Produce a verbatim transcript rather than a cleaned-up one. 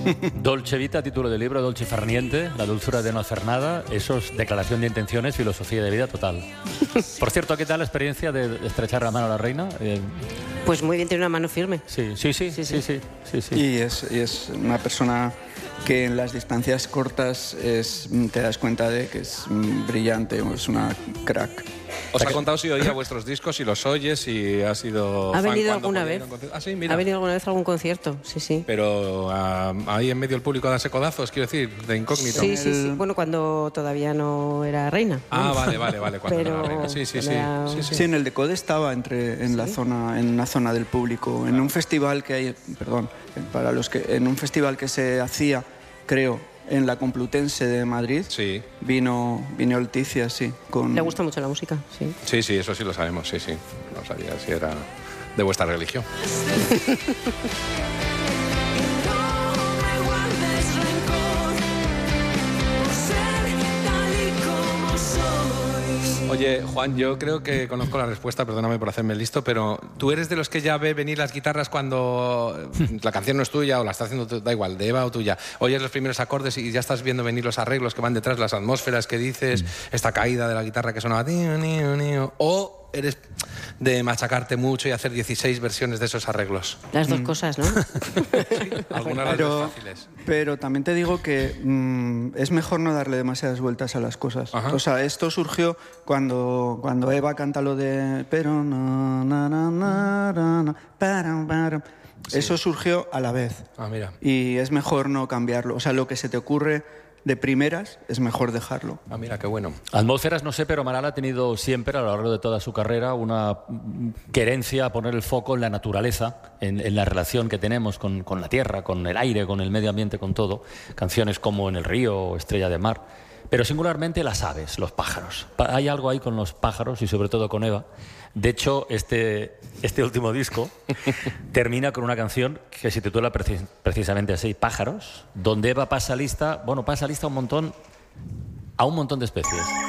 Dolce Vita, título del libro, Dolce far niente, la dulzura de no hacer nada. Eso es declaración de intenciones, filosofía de vida total. Por cierto, ¿qué tal la experiencia de estrechar la mano a la reina? Eh, Pues muy bien, tiene una mano firme. Sí, sí, sí, sí, sí, sí, sí, sí. Y es, y es una persona que en las distancias cortas es, te das cuenta de que es brillante, es una crack. ¿Os ha contado si oía vuestros discos, si los oyes, si ha sido ¿Ha fan venido cuando alguna podía vez? ir a un concierto? Ah, sí, mira. ¿Ha venido alguna vez a algún concierto? Sí, sí. Pero ah, ahí en medio del público a darse codazos, quiero decir, de incógnito. Sí, sí, sí. Bueno, cuando todavía no era reina. Ah, ¿no? vale, vale, vale. Cuando Pero era reina. Sí, sí, sí, era- sí, sí. Sí, en el Decode estaba entre, en, la zona, en una zona del público, en un festival que hay, perdón, para los que, en un festival que se hacía, creo, en la Complutense de Madrid, Sí. vino, vino Leticia, sí. Con... Le gusta mucho la música, sí. Sí, sí, eso sí lo sabemos, sí, sí. No sabía si era de vuestra religión. Oye, Juan, yo creo que conozco la respuesta, perdóname por hacerme listo, pero ¿tú eres de los que ya ve venir las guitarras cuando la canción no es tuya o la está haciendo, tú, da igual, de Eva o tuya? Oyes los primeros acordes y ya estás viendo venir los arreglos que van detrás, las atmósferas que dices, esta caída de la guitarra que sonaba... Tío, tío, tío, o eres de machacarte mucho y hacer dieciséis versiones de esos arreglos. Las dos cosas, ¿no? Algunas de las Pero, más fáciles. pero también te digo que mm, es mejor no darle demasiadas vueltas a las cosas. Ajá. O sea, esto surgió cuando, cuando Eva canta lo de... Pero no, na, na, na, na, na, param, param. Eso surgió a la vez. Ah, mira. Y es mejor no cambiarlo. O sea, lo que se te ocurre de primeras es mejor dejarlo. Ah, mira, qué bueno. Atmósferas, no sé, pero Amaral ha tenido siempre, a lo largo de toda su carrera, una mm, querencia a poner el foco en la naturaleza, en, en la relación que tenemos con, con la tierra, con el aire, con el medio ambiente, con todo. Canciones como En el río o Estrella de mar. Pero singularmente las aves, los pájaros. Pa- Hay algo ahí con los pájaros y sobre todo con Eva. De hecho, este, este último disco termina con una canción que se titula preci- precisamente así, Pájaros, donde Eva pasa lista, bueno, pasa lista a un montón, a un montón de especies.